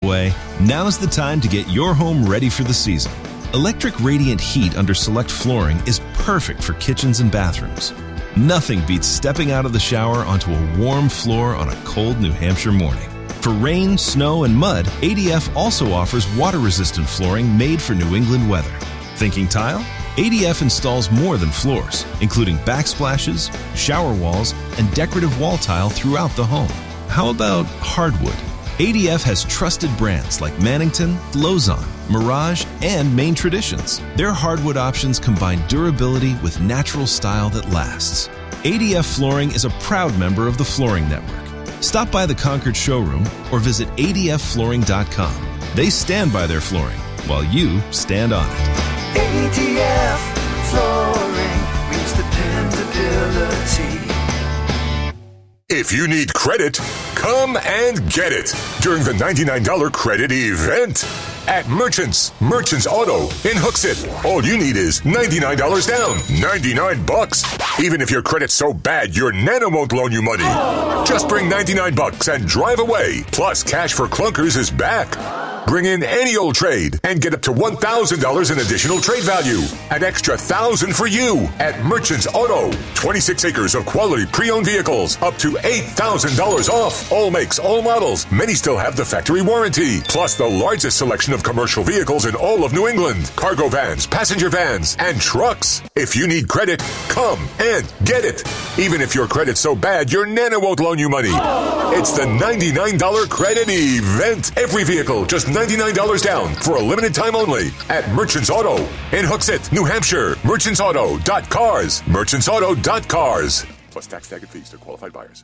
way, now's the time to get your home ready for the season. Electric radiant heat under select flooring is perfect for kitchens and bathrooms. Nothing beats stepping out of the shower onto a warm floor on a cold New Hampshire morning. For rain, snow, and mud, ADF also offers water-resistant flooring made for New England weather. Thinking tile? ADF installs more than floors, including backsplashes, shower walls, and decorative wall tile throughout the home. How about hardwood? ADF has trusted brands like Mannington, Lozon, Mirage, and Maine Traditions. Their hardwood options combine durability with natural style that lasts. ADF Flooring is a proud member of the Flooring Network. Stop by the Concord showroom or visit adfflooring.com. They stand by their flooring while you stand on it. ADF Flooring means dependability. If you need credit, come and get it during the $99 credit event at Merchants Auto in Hooksett. All you need is $99 down, $99. Even if your credit's so bad, your Nana won't loan you money. Just bring $99 and drive away. Plus, Cash for Clunkers is back. Bring in any old trade and get up to $1,000 in additional trade value. An extra $1,000 for you at Merchants Auto. 26 acres of quality pre-owned vehicles, up to $8,000 off. All makes, all models. Many still have the factory warranty. Plus the largest selection of commercial vehicles in all of New England. Cargo vans, passenger vans, and trucks. If you need credit, come and get it. Even if your credit's so bad, your Nana won't loan you money. It's the $99 credit event. Every vehicle, just $99 down for a limited time only at Merchants Auto in Hooksett, New Hampshire. Merchantsauto.cars. Merchantsauto.cars. Plus tax, tag, and fees to qualified buyers.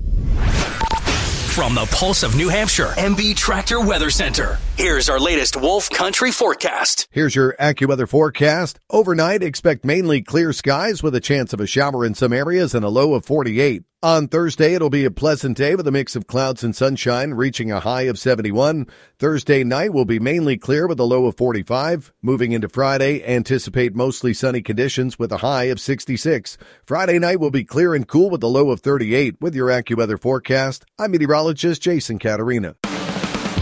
From the Pulse of New Hampshire, MB Tractor Weather Center. Here's our latest Wolf Country forecast. Here's your AccuWeather forecast. Overnight, expect mainly clear skies with a chance of a shower in some areas and a low of 48. On Thursday, it'll be a pleasant day with a mix of clouds and sunshine, reaching a high of 71. Thursday night will be mainly clear with a low of 45. Moving into Friday, anticipate mostly sunny conditions with a high of 66. Friday night will be clear and cool with a low of 38. With your AccuWeather forecast, I'm meteorologist Jason Caterina.